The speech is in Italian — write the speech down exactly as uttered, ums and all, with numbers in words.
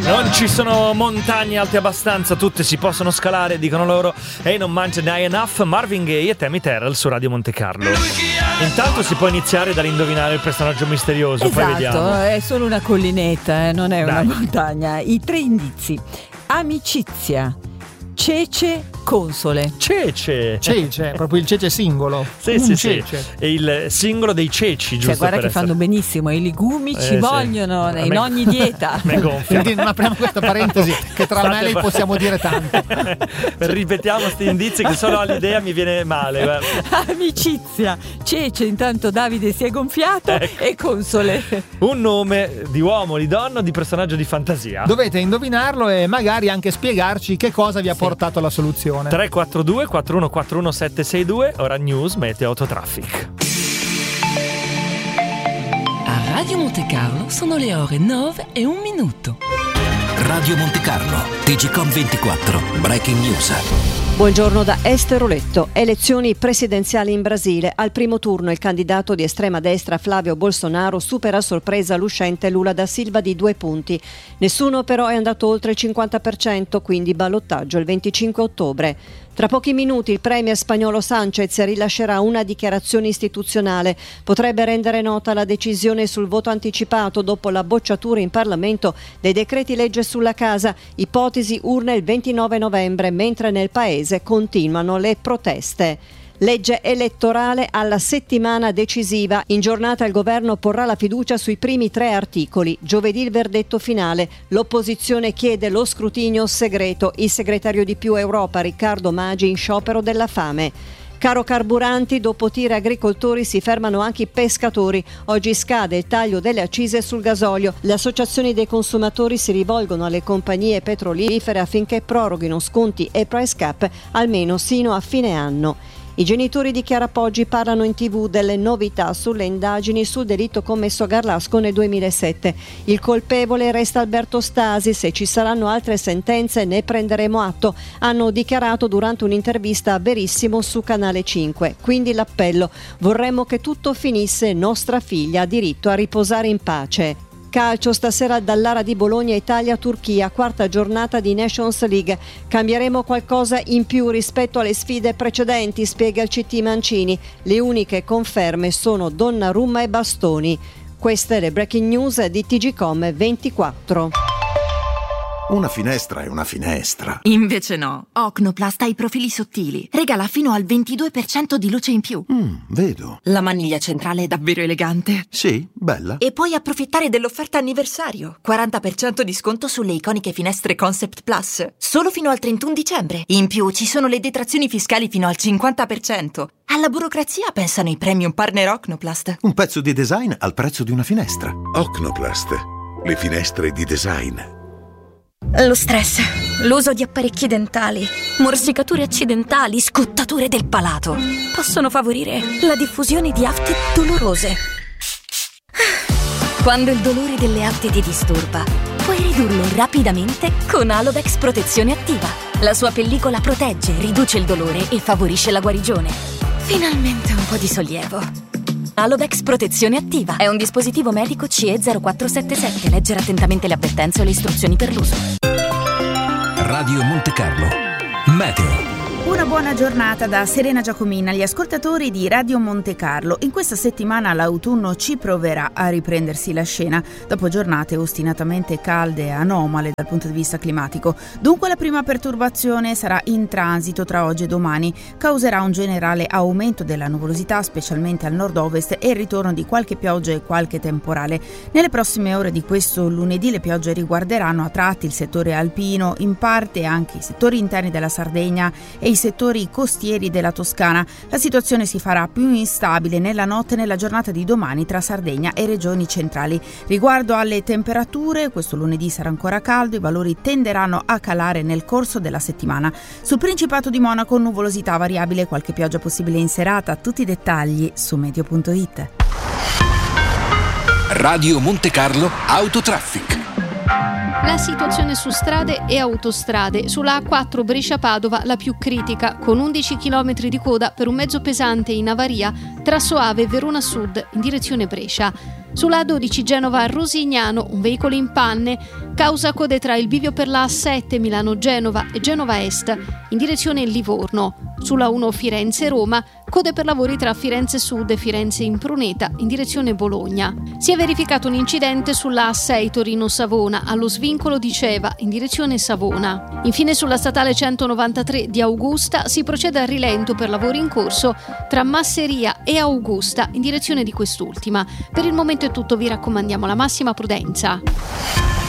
Non ci sono montagne alte abbastanza, tutte si possono scalare, dicono loro, e non mangia ne hai enough. Marvin Gaye e Tammy Terrell su Radio Monte Carlo. Intanto si può iniziare dall'indovinare il personaggio misterioso, esatto, poi vediamo. È solo una collinetta, eh, non è Dai. una montagna. I tre indizi: amicizia, cece, console. Cece. Cece, proprio il cece singolo. Sì, Un sì, cece. sì. È il singolo dei ceci, giusto? Cioè, guarda per che fanno essere... benissimo, i legumi Eh, ci sì. vogliono A in me- ogni dieta. Me gonfia. Quindi non apriamo questa parentesi, che tra me e lei State- possiamo dire tanto. Ripetiamo questi indizi che solo all'idea mi viene male. Guarda. Amicizia, cece, intanto Davide si è gonfiato, Ecco. e console. Un nome di uomo, di donna o di personaggio di fantasia. Dovete indovinarlo e magari anche spiegarci che cosa vi ha portato alla soluzione. tre quattro due quattro uno quattro uno sette sei due, ora news, meteo, autotraffic. A Radio Monte Carlo sono le ore nove e un minuto. Radio Monte Carlo, T G Com ventiquattro, Breaking News. Buongiorno da Estero Letto. Elezioni presidenziali in Brasile. Al primo turno il candidato di estrema destra Flávio Bolsonaro supera a sorpresa l'uscente Lula da Silva di due punti. Nessuno però è andato oltre il cinquanta per cento, quindi ballottaggio il venticinque ottobre. Tra pochi minuti il premier spagnolo Sánchez rilascerà una dichiarazione istituzionale. Potrebbe rendere nota la decisione sul voto anticipato dopo la bocciatura in Parlamento dei decreti legge sulla casa, ipotesi urne il ventinove novembre, mentre nel paese continuano le proteste. Legge elettorale alla settimana decisiva. In giornata il governo porrà la fiducia sui primi tre articoli. Giovedì il verdetto finale. L'opposizione chiede lo scrutinio segreto. Il segretario di Più Europa Riccardo Maggi in sciopero della fame. Caro carburanti, dopo tire agricoltori si fermano anche i pescatori. Oggi scade il taglio delle accise sul gasolio. Le associazioni dei consumatori si rivolgono alle compagnie petrolifere affinché proroghino sconti e price cap almeno sino a fine anno. I genitori di Chiara Poggi parlano in tv delle novità sulle indagini sul delitto commesso a Garlasco nel duemilasette. Il colpevole resta Alberto Stasi, se ci saranno altre sentenze ne prenderemo atto, hanno dichiarato durante un'intervista a Verissimo su Canale cinque. Quindi l'appello: vorremmo che tutto finisse, nostra figlia ha diritto a riposare in pace. Calcio, stasera dall'Ara di Bologna, Italia-Turchia, quarta giornata di Nations League. Cambieremo qualcosa in più rispetto alle sfide precedenti, spiega il C T Mancini. Le uniche conferme sono Donnarumma e Bastoni. Queste le breaking news di T G Com ventiquattro. Una finestra è una finestra. Invece no. Ocnoplast ha i profili sottili. Regala fino al ventidue per cento di luce in più. Mm, vedo. La maniglia centrale è davvero elegante. Sì, bella. E puoi approfittare dell'offerta anniversario. quaranta per cento di sconto sulle iconiche finestre Concept Plus. Solo fino al trentuno dicembre. In più ci sono le detrazioni fiscali fino al cinquanta per cento. Alla burocrazia pensano i premium partner Ocnoplast. Un pezzo di design al prezzo di una finestra. Ocnoplast. Le finestre di design. Lo stress, l'uso di apparecchi dentali, morsicature accidentali, scottature del palato possono favorire la diffusione di afte dolorose. Quando il dolore delle afte ti disturba, puoi ridurlo rapidamente con Alodex Protezione Attiva. La sua pellicola protegge, riduce il dolore e favorisce la guarigione. Finalmente un po' di sollievo. Alodex Protezione Attiva è un dispositivo medico C E zero quattro sette sette. Leggere attentamente le avvertenze o le istruzioni per l'uso. Radio Monte Carlo, meteo. Una buona giornata da Serena Giacomina agli ascoltatori di Radio Monte Carlo. In questa settimana l'autunno ci proverà a riprendersi la scena dopo giornate ostinatamente calde e anomale dal punto di vista climatico. Dunque la prima perturbazione sarà in transito tra oggi e domani, causerà un generale aumento della nuvolosità specialmente al nord-ovest e il ritorno di qualche pioggia e qualche temporale. Nelle prossime ore di questo lunedì le piogge riguarderanno a tratti il settore alpino, in parte anche i settori interni della Sardegna e i settori costieri della Toscana. La situazione si farà più instabile nella notte e nella giornata di domani tra Sardegna e regioni centrali. Riguardo alle temperature, questo lunedì sarà ancora caldo, i valori tenderanno a calare nel corso della settimana. Sul Principato di Monaco nuvolosità variabile, qualche pioggia possibile in serata. Tutti i dettagli su meteo punto it. Radio Monte Carlo Autotraffic. La situazione su strade e autostrade. Sulla A quattro Brescia-Padova la più critica, con undici chilometri di coda per un mezzo pesante in avaria tra Soave e Verona Sud in direzione Brescia. Sulla A dodici Genova-Rosignano un veicolo in panne Causa code tra il bivio per la A sette Milano-Genova e Genova Est in direzione Livorno. Sulla uno Firenze-Roma, code per lavori tra Firenze Sud e Firenze Impruneta in direzione Bologna. Si è verificato un incidente sulla A sei Torino-Savona allo svincolo di Ceva in direzione Savona. Infine sulla statale centonovantatré di Augusta si procede a rilento per lavori in corso tra Masseria e Augusta in direzione di quest'ultima. Per il momento è tutto, vi raccomandiamo la massima prudenza.